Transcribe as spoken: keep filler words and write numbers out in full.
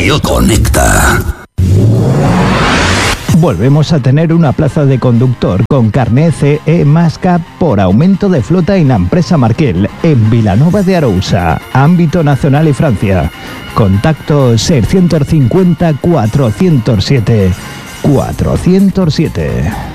Radio Conecta. Volvemos a tener una plaza de conductor con carné C E Masca por aumento de flota en la empresa Markel en Vilanova de Arousa, ámbito nacional y Francia. Contacto seiscientos cincuenta cuatrocientos siete cuatrocientos siete.